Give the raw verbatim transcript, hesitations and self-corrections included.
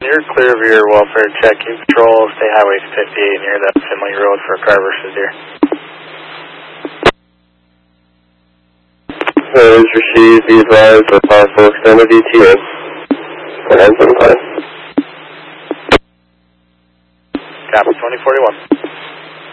you're clear of your welfare check. You patrol State Highway fifty-eight near the Finley Road for a car versus deer. Is received, be advised for possible extended E T A. nine seven five. Copy, twenty forty-one.